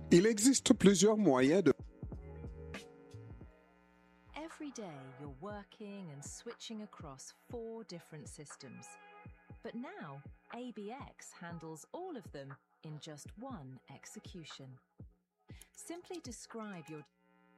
Il existe plusieurs moyens de... Every day you're working and switching across 4 different systems. But now, ABX handles all of them in just one execution. Simply describe your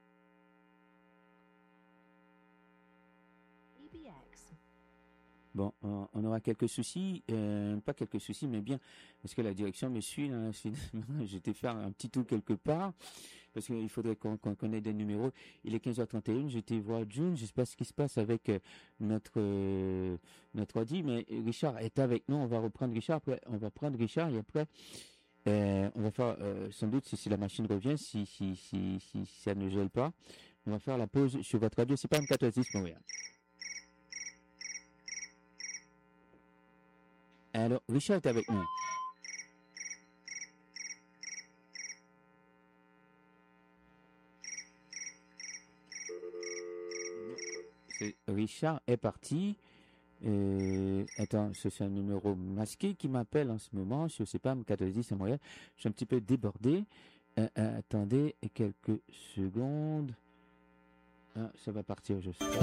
ABX. Bon, on aura quelques soucis, pas quelques soucis, mais bien, parce que la direction me suit, là, j'étais faire un petit tour quelque part, parce qu'il faudrait qu'on ait des numéros. Il est 15h31, j'étais voir June, je sais pas ce qui se passe avec notre ordi, mais Richard est avec nous, on va reprendre Richard, après, on va prendre Richard, et après, on va faire, sans doute, si la machine revient, si ça ne gèle pas, on va faire la pause sur votre radio, c'est pas M1410 Montréal. Alors, Richard est avec nous. Richard est parti. Attends, c'est un numéro masqué qui m'appelle en ce moment. Je sais pas, M1410 à Montréal. Je suis un petit peu débordé. Attendez quelques secondes. Ah, ça va partir, je sais pas.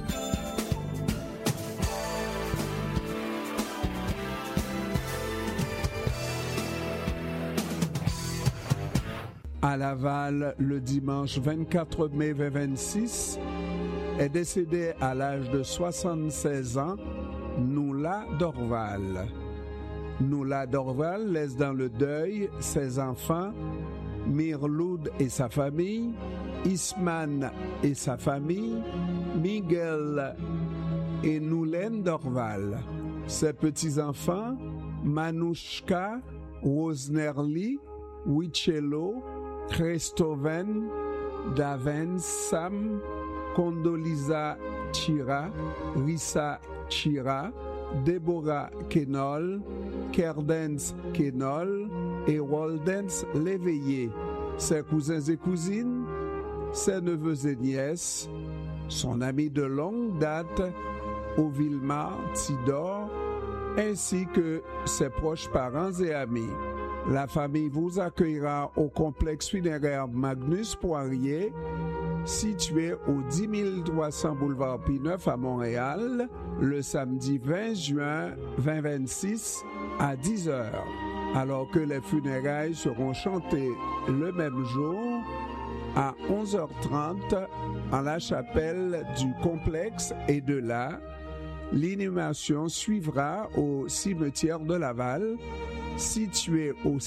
À Laval, le dimanche 24 mai 2026, est décédé à l'âge de 76 ans, Noula Dorval. Noula Dorval laisse dans le deuil ses enfants, Mirloud et sa famille, Isman et sa famille, Miguel et Noulen Dorval. Ses petits-enfants, Manouchka, Rosnerly, Wichello, Christoven, Daven, Sam, Condoleezza Chira, Rissa Chira, Deborah Kenol, Kerdens Kenol et Waldens Léveillé. Ses cousins et cousines, ses neveux et nièces, son ami de longue date, Ovilmar Tidor, ainsi que ses proches parents et amis. La famille vous accueillera au complexe funéraire Magnus Poirier, situé au 10 300 boulevard P9 à Montréal, le samedi 20 juin 2026 à 10h, alors que les funérailles seront chantées le même jour à 11h30 en la chapelle du complexe et de là, l'inhumation suivra au cimetière de Laval, situé au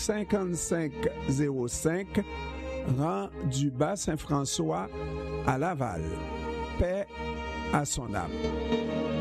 5505 rang du Bas-Saint-François à Laval. Paix à son âme.